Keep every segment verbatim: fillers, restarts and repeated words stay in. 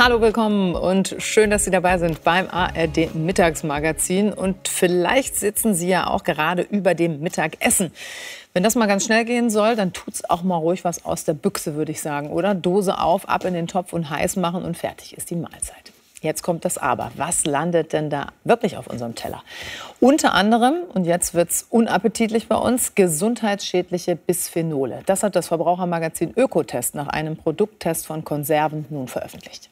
Hallo, willkommen und schön, dass Sie dabei sind beim A R D-Mittagsmagazin. Und vielleicht sitzen Sie ja auch gerade über dem Mittagessen. Wenn das mal ganz schnell gehen soll, dann tut's auch mal ruhig was aus der Büchse, würde ich sagen, oder? Dose auf, ab in den Topf und heiß machen und fertig ist die Mahlzeit. Jetzt kommt das Aber. Was landet denn da wirklich auf unserem Teller? Unter anderem, und jetzt wird's unappetitlich bei uns, gesundheitsschädliche Bisphenole. Das hat das Verbrauchermagazin Ökotest nach einem Produkttest von Konserven nun veröffentlicht.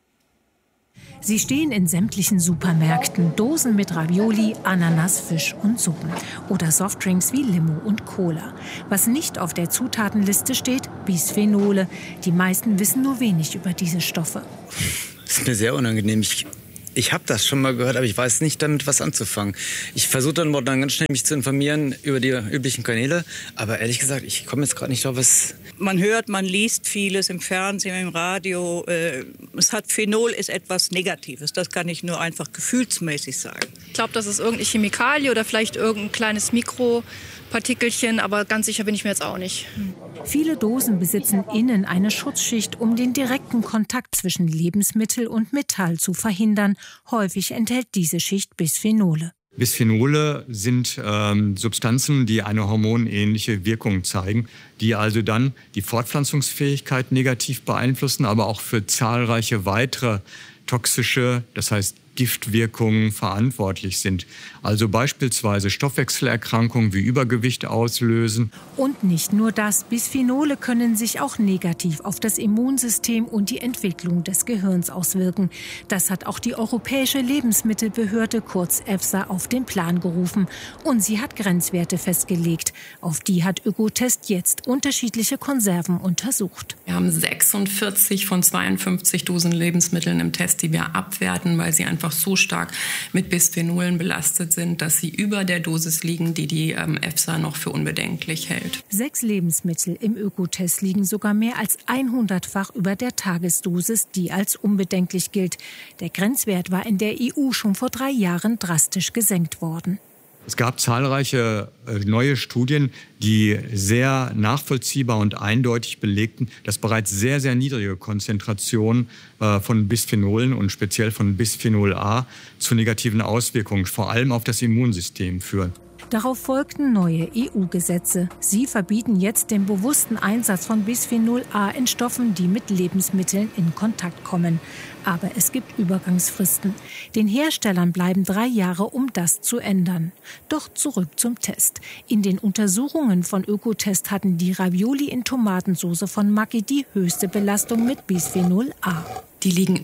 Sie stehen in sämtlichen Supermärkten, Dosen mit Ravioli, Ananas, Fisch und Suppen. Oder Softdrinks wie Limo und Cola. Was nicht auf der Zutatenliste steht, Bisphenole. Die meisten wissen nur wenig über diese Stoffe. Das ist mir sehr unangenehm. Ich, ich habe das schon mal gehört, aber ich weiß nicht damit was anzufangen. Ich versuche dann, dann ganz schnell mich zu informieren über die üblichen Kanäle. Aber ehrlich gesagt, ich komme jetzt gerade nicht drauf, was... Man hört, man liest vieles im Fernsehen, im Radio. Äh, es hat Phenol ist etwas Negatives. Das kann ich nur einfach gefühlsmäßig sagen. Ich glaube, das ist irgendeine Chemikalie oder vielleicht irgendein kleines Mikropartikelchen. Aber ganz sicher bin ich mir jetzt auch nicht. Viele Dosen besitzen innen eine Schutzschicht, um den direkten Kontakt zwischen Lebensmittel und Metall zu verhindern. Häufig enthält diese Schicht Bisphenole. Bisphenole sind ähm, Substanzen, die eine hormonähnliche Wirkung zeigen, die also dann die Fortpflanzungsfähigkeit negativ beeinflussen, aber auch für zahlreiche weitere toxische, das heißt Giftwirkungen verantwortlich sind. Also beispielsweise Stoffwechselerkrankungen wie Übergewicht auslösen. Und nicht nur das, Bisphenole können sich auch negativ auf das Immunsystem und die Entwicklung des Gehirns auswirken. Das hat auch die Europäische Lebensmittelbehörde, kurz EFSA, auf den Plan gerufen. Und sie hat Grenzwerte festgelegt. Auf die hat Ökotest jetzt unterschiedliche Konserven untersucht. Wir haben sechsundvierzig von zweiundfünfzig Dosen Lebensmitteln im Test, die wir abwerten, weil sie einfach so stark mit Bisphenolen belastet sind, dass sie über der Dosis liegen, die die ähm, EFSA noch für unbedenklich hält. Sechs Lebensmittel im Ökotest liegen sogar mehr als hundertfach über der Tagesdosis, die als unbedenklich gilt. Der Grenzwert war in der E U schon vor drei Jahren drastisch gesenkt worden. Es gab zahlreiche äh, neue Studien, die sehr nachvollziehbar und eindeutig belegten, dass bereits sehr, sehr niedrige Konzentrationen äh, von Bisphenolen und speziell von Bisphenol A zu negativen Auswirkungen, vor allem auf das Immunsystem, führen. Darauf folgten neue E U-Gesetze. Sie verbieten jetzt den bewussten Einsatz von Bisphenol A in Stoffen, die mit Lebensmitteln in Kontakt kommen. Aber es gibt Übergangsfristen. Den Herstellern bleiben drei Jahre, um das zu ändern. Doch zurück zum Test. In den Untersuchungen von Ökotest hatten die Ravioli in Tomatensauce von Maggi die höchste Belastung mit Bisphenol A. Die liegen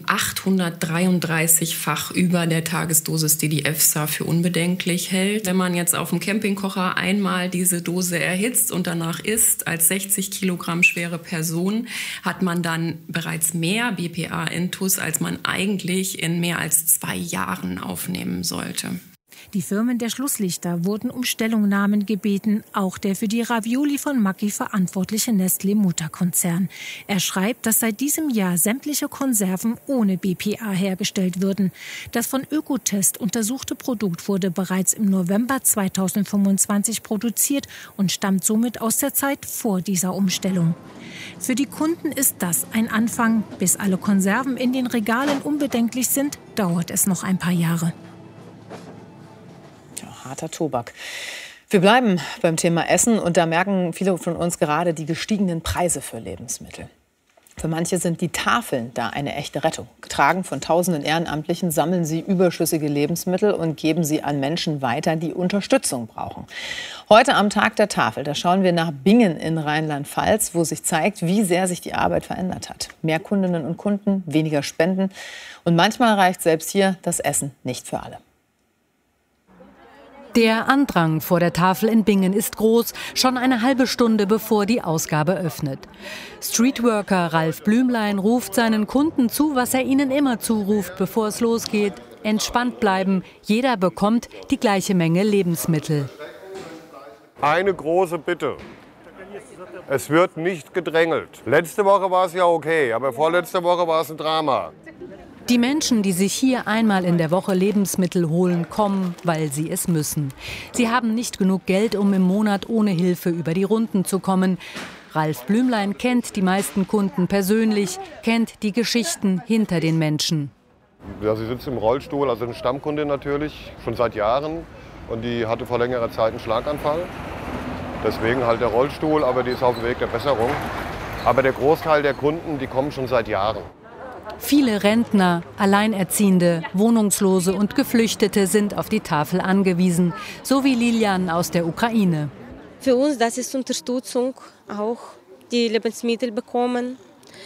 achthundertdreiunddreißig-fach über der Tagesdosis, die die EFSA für unbedenklich hält. Wenn man jetzt auf dem Campingkocher einmal diese Dose erhitzt und danach isst, als sechzig Kilogramm schwere Person, hat man dann bereits mehr B P A-Intus, als man eigentlich in mehr als zwei Jahren aufnehmen sollte. Die Firmen der Schlusslichter wurden um Stellungnahmen gebeten, auch der für die Ravioli von Maggi verantwortliche Nestlé-Mutterkonzern. Er schreibt, dass seit diesem Jahr sämtliche Konserven ohne B P A hergestellt würden. Das von Ökotest untersuchte Produkt wurde bereits im November zweitausendfünfundzwanzig produziert und stammt somit aus der Zeit vor dieser Umstellung. Für die Kunden ist das ein Anfang. Bis alle Konserven in den Regalen unbedenklich sind, dauert es noch ein paar Jahre. Harter Tobak. Wir bleiben beim Thema Essen und da merken viele von uns gerade die gestiegenen Preise für Lebensmittel. Für manche sind die Tafeln da eine echte Rettung. Getragen von tausenden Ehrenamtlichen sammeln sie überschüssige Lebensmittel und geben sie an Menschen weiter, die Unterstützung brauchen. Heute am Tag der Tafel, da schauen wir nach Bingen in Rheinland-Pfalz, wo sich zeigt, wie sehr sich die Arbeit verändert hat. Mehr Kundinnen und Kunden, weniger Spenden und manchmal reicht selbst hier das Essen nicht für alle. Der Andrang vor der Tafel in Bingen ist groß, schon eine halbe Stunde bevor die Ausgabe öffnet. Streetworker Ralf Blümlein ruft seinen Kunden zu, was er ihnen immer zuruft, bevor es losgeht. Entspannt bleiben, jeder bekommt die gleiche Menge Lebensmittel. Eine große Bitte. Es wird nicht gedrängelt. Letzte Woche war es ja okay, aber vorletzte Woche war es ein Drama. Die Menschen, die sich hier einmal in der Woche Lebensmittel holen, kommen, weil sie es müssen. Sie haben nicht genug Geld, um im Monat ohne Hilfe über die Runden zu kommen. Ralf Blümlein kennt die meisten Kunden persönlich, kennt die Geschichten hinter den Menschen. Ja, sie sitzt im Rollstuhl, also eine Stammkundin natürlich, schon seit Jahren. Und die hatte vor längerer Zeit einen Schlaganfall. Deswegen halt der Rollstuhl, aber die ist auf dem Weg der Besserung. Aber der Großteil der Kunden, die kommen schon seit Jahren. Viele Rentner, Alleinerziehende, Wohnungslose und Geflüchtete sind auf die Tafel angewiesen, so wie Lilian aus der Ukraine. Für uns das ist Unterstützung, auch die Lebensmittel bekommen.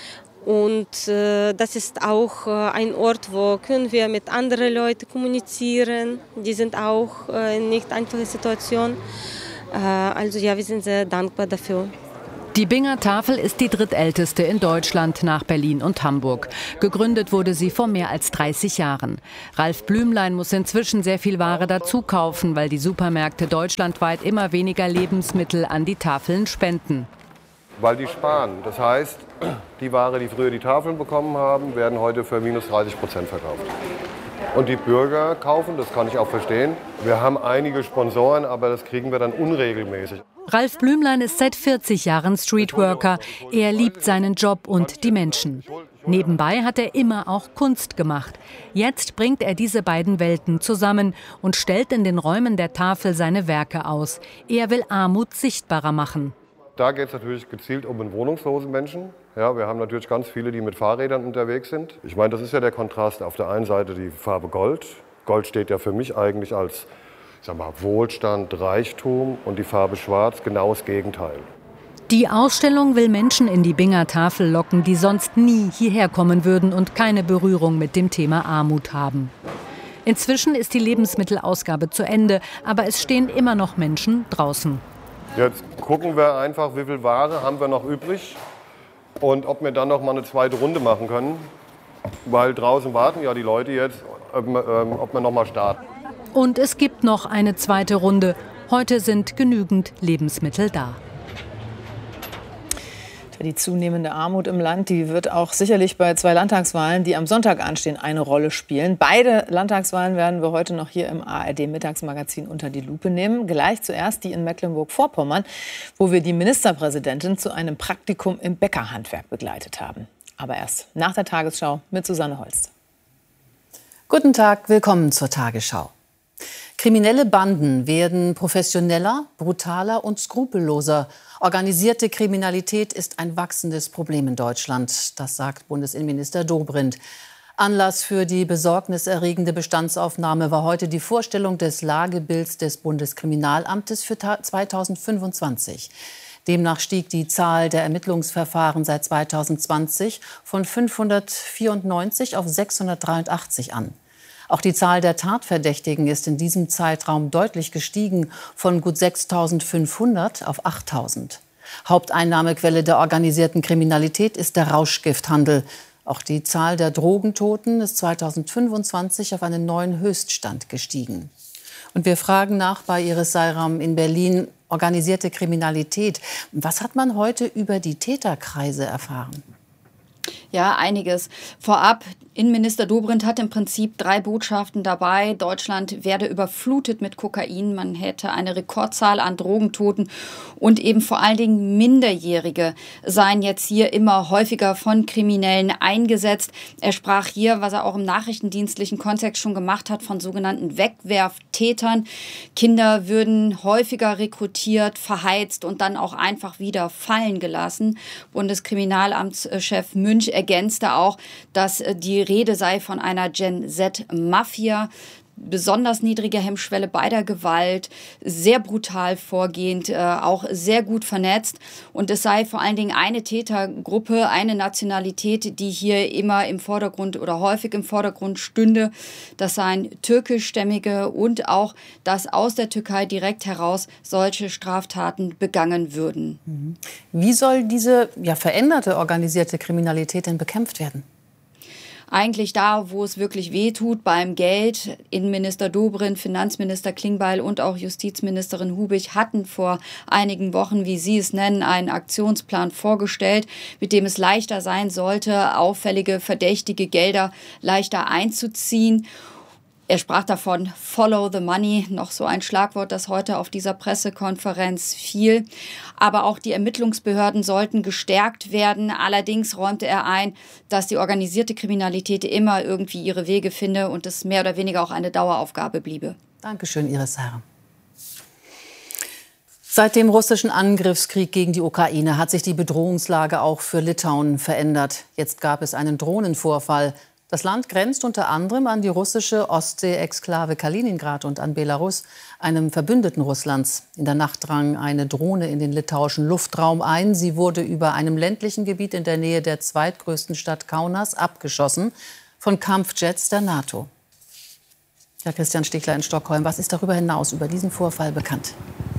Und äh, das ist auch äh, ein Ort, wo können wir mit anderen Leuten kommunizieren. Die sind auch äh, in nicht einfacher Situation. Äh, also ja, wir sind sehr dankbar dafür. Die Binger Tafel ist die drittälteste in Deutschland nach Berlin und Hamburg. Gegründet wurde sie vor mehr als dreißig Jahren. Ralf Blümlein muss inzwischen sehr viel Ware dazu kaufen, weil die Supermärkte deutschlandweit immer weniger Lebensmittel an die Tafeln spenden. Weil die sparen. Das heißt, die Ware, die früher die Tafeln bekommen haben, werden heute für minus dreißig Prozent verkauft. Und die Bürger kaufen, das kann ich auch verstehen. Wir haben einige Sponsoren, aber das kriegen wir dann unregelmäßig. Ralf Blümlein ist seit vierzig Jahren Streetworker. Er liebt seinen Job und die Menschen. Nebenbei hat er immer auch Kunst gemacht. Jetzt bringt er diese beiden Welten zusammen und stellt in den Räumen der Tafel seine Werke aus. Er will Armut sichtbarer machen. Da geht es natürlich gezielt um den wohnungslosen Menschen. Ja, wir haben natürlich ganz viele, die mit Fahrrädern unterwegs sind. Ich meine, das ist ja der Kontrast. Auf der einen Seite die Farbe Gold. Gold steht ja für mich eigentlich als, ich sag mal, Wohlstand, Reichtum, und die Farbe Schwarz genau das Gegenteil. Die Ausstellung will Menschen in die Binger Tafel locken, die sonst nie hierher kommen würden und keine Berührung mit dem Thema Armut haben. Inzwischen ist die Lebensmittelausgabe zu Ende, aber es stehen immer noch Menschen draußen. Jetzt gucken wir einfach, wie viel Ware haben wir noch übrig und ob wir dann noch mal eine zweite Runde machen können. Weil draußen warten ja die Leute jetzt, ob wir, ähm, ob wir noch mal starten. Und es gibt noch eine zweite Runde. Heute sind genügend Lebensmittel da. Die zunehmende Armut im Land, die wird auch sicherlich bei zwei Landtagswahlen, die am Sonntag anstehen, eine Rolle spielen. Beide Landtagswahlen werden wir heute noch hier im A R D-Mittagsmagazin unter die Lupe nehmen. Gleich zuerst die in Mecklenburg-Vorpommern, wo wir die Ministerpräsidentin zu einem Praktikum im Bäckerhandwerk begleitet haben. Aber erst nach der Tagesschau mit Susanne Holst. Guten Tag, willkommen zur Tagesschau. Kriminelle Banden werden professioneller, brutaler und skrupelloser. Organisierte Kriminalität ist ein wachsendes Problem in Deutschland, das sagt Bundesinnenminister Dobrindt. Anlass für die besorgniserregende Bestandsaufnahme war heute die Vorstellung des Lagebilds des Bundeskriminalamtes für zweitausendfünfundzwanzig. Demnach stieg die Zahl der Ermittlungsverfahren seit zweitausendzwanzig von fünfhundertvierundneunzig auf sechshundertdreiundachtzig an. Auch die Zahl der Tatverdächtigen ist in diesem Zeitraum deutlich gestiegen, von gut sechstausendfünfhundert auf achttausend. Haupteinnahmequelle der organisierten Kriminalität ist der Rauschgifthandel. Auch die Zahl der Drogentoten ist zweitausendfünfundzwanzig auf einen neuen Höchststand gestiegen. Und wir fragen nach bei Iris Seiram in Berlin, organisierte Kriminalität. Was hat man heute über die Täterkreise erfahren? Ja, einiges. Vorab, Innenminister Dobrindt hat im Prinzip drei Botschaften dabei. Deutschland werde überflutet mit Kokain. Man hätte eine Rekordzahl an Drogentoten. Und eben vor allen Dingen Minderjährige seien jetzt hier immer häufiger von Kriminellen eingesetzt. Er sprach hier, was er auch im nachrichtendienstlichen Kontext schon gemacht hat, von sogenannten Wegwerftätern. Kinder würden häufiger rekrutiert, verheizt und dann auch einfach wieder fallen gelassen. Bundeskriminalamtschef Münch ergänzte auch, dass die Rede sei von einer Gen-Z-Mafia. Besonders niedrige Hemmschwelle bei der Gewalt, sehr brutal vorgehend, äh, auch sehr gut vernetzt. Und es sei vor allen Dingen eine Tätergruppe, eine Nationalität, die hier immer im Vordergrund oder häufig im Vordergrund stünde. Das seien türkischstämmige und auch, dass aus der Türkei direkt heraus solche Straftaten begangen würden. Wie soll diese ja, veränderte organisierte Kriminalität denn bekämpft werden? Eigentlich da, wo es wirklich weh tut, beim Geld. Innenminister Dobrindt, Finanzminister Klingbeil und auch Justizministerin Hubig hatten vor einigen Wochen, wie Sie es nennen, einen Aktionsplan vorgestellt, mit dem es leichter sein sollte, auffällige, verdächtige Gelder leichter einzuziehen. Er sprach davon, follow the money, noch so ein Schlagwort, das heute auf dieser Pressekonferenz fiel. Aber auch die Ermittlungsbehörden sollten gestärkt werden. Allerdings räumte er ein, dass die organisierte Kriminalität immer irgendwie ihre Wege finde und es mehr oder weniger auch eine Daueraufgabe bliebe. Dankeschön, Iris Herr. Seit dem russischen Angriffskrieg gegen die Ukraine hat sich die Bedrohungslage auch für Litauen verändert. Jetzt gab es einen Drohnenvorfall. Das Land grenzt unter anderem an die russische Ostsee-Exklave Kaliningrad und an Belarus, einem Verbündeten Russlands. In der Nacht drang eine Drohne in den litauischen Luftraum ein. Sie wurde über einem ländlichen Gebiet in der Nähe der zweitgrößten Stadt Kaunas abgeschossen von Kampfjets der NATO. Ja, Christian Stichler in Stockholm, was ist darüber hinaus über diesen Vorfall bekannt?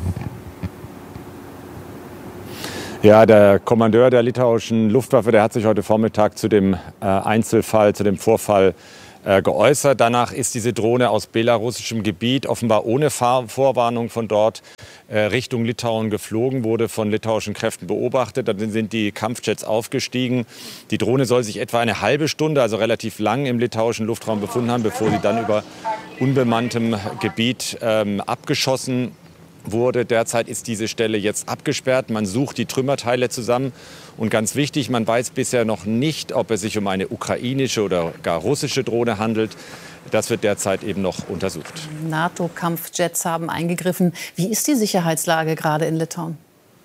Ja, der Kommandeur der litauischen Luftwaffe, der hat sich heute Vormittag zu dem äh, Einzelfall, zu dem Vorfall äh, geäußert. Danach ist diese Drohne aus belarussischem Gebiet offenbar ohne Fahr- Vorwarnung von dort äh, Richtung Litauen geflogen, wurde von litauischen Kräften beobachtet. Dann sind die Kampfjets aufgestiegen. Die Drohne soll sich etwa eine halbe Stunde, also relativ lang, im litauischen Luftraum befunden haben, bevor sie dann über unbemanntem Gebiet ähm, abgeschossen wurde. Derzeit ist diese Stelle jetzt abgesperrt. Man sucht die Trümmerteile zusammen. Und ganz wichtig, man weiß bisher noch nicht, ob es sich um eine ukrainische oder gar russische Drohne handelt. Das wird derzeit eben noch untersucht. NATO-Kampfjets haben eingegriffen. Wie ist die Sicherheitslage gerade in Litauen?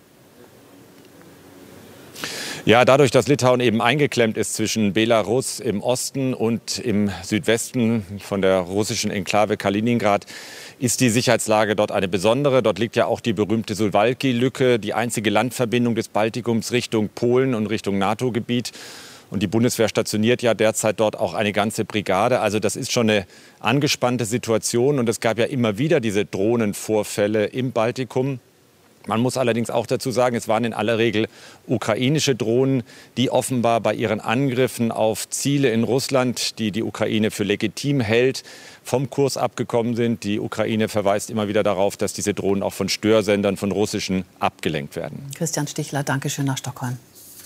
Ja, dadurch, dass Litauen eben eingeklemmt ist zwischen Belarus im Osten und im Südwesten von der russischen Enklave Kaliningrad, ist die Sicherheitslage dort eine besondere. Dort liegt ja auch die berühmte Suwałki-Lücke, die einzige Landverbindung des Baltikums Richtung Polen und Richtung NATO-Gebiet. Und die Bundeswehr stationiert ja derzeit dort auch eine ganze Brigade. Also das ist schon eine angespannte Situation. Und es gab ja immer wieder diese Drohnenvorfälle im Baltikum. Man muss allerdings auch dazu sagen, es waren in aller Regel ukrainische Drohnen, die offenbar bei ihren Angriffen auf Ziele in Russland, die die Ukraine für legitim hält, vom Kurs abgekommen sind. Die Ukraine verweist immer wieder darauf, dass diese Drohnen auch von Störsendern, von russischen, abgelenkt werden. Christian Stichler, danke schön nach Stockholm.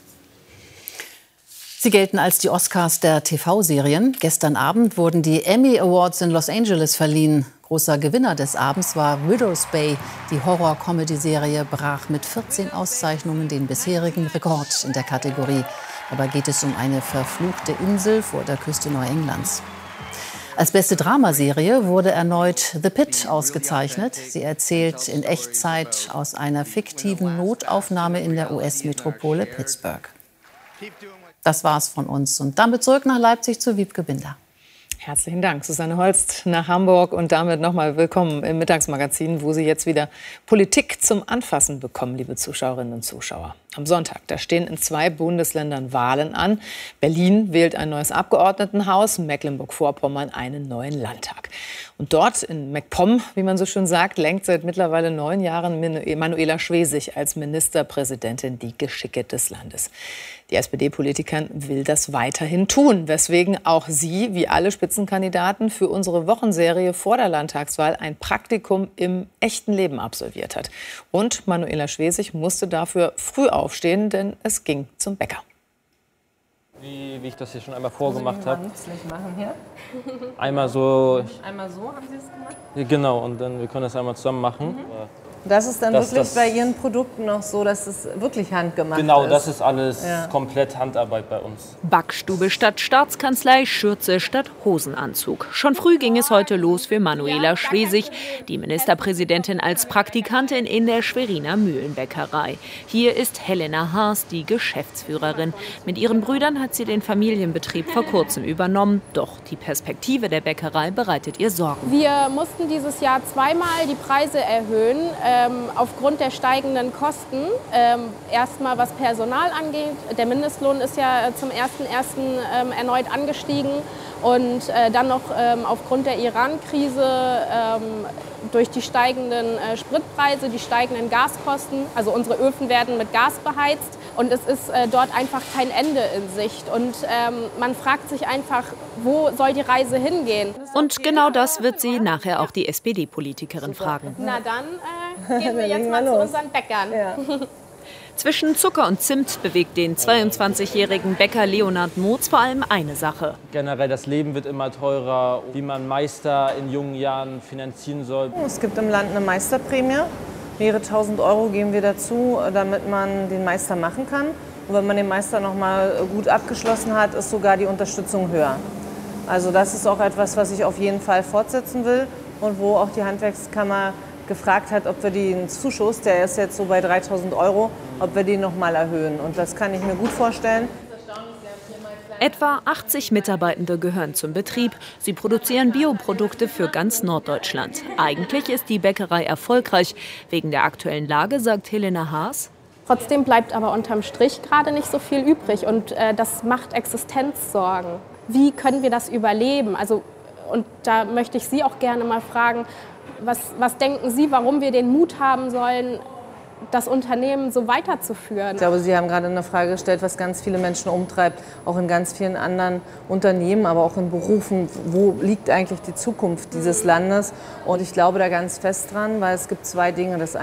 Sie gelten als die Oscars der T V-Serien. Gestern Abend wurden die Emmy Awards in Los Angeles verliehen. Großer Gewinner des Abends war Widow's Bay. Die Horror-Comedy-Serie brach mit vierzehn Auszeichnungen den bisherigen Rekord in der Kategorie. Dabei geht es um eine verfluchte Insel vor der Küste Neuenglands. Als beste Dramaserie wurde erneut The Pitt ausgezeichnet. Sie erzählt in Echtzeit aus einer fiktiven Notaufnahme in der U S-Metropole Pittsburgh. Das war's von uns. Und damit zurück nach Leipzig zu Wiebke Binder. Herzlichen Dank, Susanne Holst nach Hamburg und damit nochmal willkommen im Mittagsmagazin, wo Sie jetzt wieder Politik zum Anfassen bekommen, liebe Zuschauerinnen und Zuschauer. Am Sonntag, da stehen in zwei Bundesländern Wahlen an. Berlin wählt ein neues Abgeordnetenhaus, Mecklenburg-Vorpommern einen neuen Landtag. Und dort in MacPom, wie man so schön sagt, lenkt seit mittlerweile neun Jahren Manuela Schwesig als Ministerpräsidentin die Geschicke des Landes. Die S P D-Politikerin will das weiterhin tun, weswegen auch sie, wie alle Spitzenkandidaten, für unsere Wochenserie vor der Landtagswahl ein Praktikum im echten Leben absolviert hat. Und Manuela Schwesig musste dafür früh aufstehen, denn es ging zum Bäcker. Wie, wie ich das hier schon einmal vorgemacht habe. Machen hier. Einmal so. Einmal so haben Sie es gemacht? Genau, und dann wir können das einmal zusammen machen. Mhm. Das ist dann das, wirklich das, bei Ihren Produkten noch so, dass es wirklich handgemacht genau, ist? Genau, das ist alles ja. komplett Handarbeit bei uns. Backstube statt Staatskanzlei, Schürze statt Hosenanzug. Schon früh ging es heute los für Manuela Schwesig, die Ministerpräsidentin als Praktikantin in der Schweriner Mühlenbäckerei. Hier ist Helena Haas, die Geschäftsführerin. Mit ihren Brüdern hat sie den Familienbetrieb vor kurzem übernommen. Doch die Perspektive der Bäckerei bereitet ihr Sorgen. Wir mussten dieses Jahr zweimal die Preise erhöhen. Ähm, aufgrund der steigenden Kosten, ähm, erstmal was Personal angeht. Der Mindestlohn ist ja zum ersten ersten ähm, erneut angestiegen und äh, dann noch ähm, aufgrund der Iran-Krise ähm, durch die steigenden äh, Spritpreise, die steigenden Gaskosten. Also unsere Öfen werden mit Gas beheizt und es ist äh, dort einfach kein Ende in Sicht. Und ähm, man fragt sich einfach, wo soll die Reise hingehen? Und genau das wird sie nachher auch die S P D-Politikerin fragen. Na dann äh, gehen wir jetzt mal zu unseren Bäckern. Ja. Zwischen Zucker und Zimt bewegt den zweiundzwanzigjährigen Bäcker Leonhard Motz vor allem eine Sache. Generell das Leben wird immer teurer, wie man Meister in jungen Jahren finanzieren soll. Es gibt im Land eine Meisterprämie. Mehrere tausend Euro geben wir dazu, damit man den Meister machen kann. Und wenn man den Meister noch mal gut abgeschlossen hat, ist sogar die Unterstützung höher. Also das ist auch etwas, was ich auf jeden Fall fortsetzen will und wo auch die Handwerkskammer gefragt hat, ob wir den Zuschuss, der ist jetzt so bei dreitausend Euro, ob wir den noch mal erhöhen. Und das kann ich mir gut vorstellen. Etwa achtzig Mitarbeitende gehören zum Betrieb. Sie produzieren Bioprodukte für ganz Norddeutschland. Eigentlich ist die Bäckerei erfolgreich. Wegen der aktuellen Lage, sagt Helena Haas. Trotzdem bleibt aber unterm Strich gerade nicht so viel übrig. Und äh, das macht Existenzsorgen. Wie können wir das überleben? Also, und da möchte ich Sie auch gerne mal fragen, was, was denken Sie, warum wir den Mut haben sollen, das Unternehmen so weiterzuführen? Ich glaube, Sie haben gerade eine Frage gestellt, was ganz viele Menschen umtreibt, auch in ganz vielen anderen Unternehmen, aber auch in Berufen. Wo liegt eigentlich die Zukunft dieses Landes? Und ich glaube da ganz fest dran, weil es gibt zwei Dinge. Das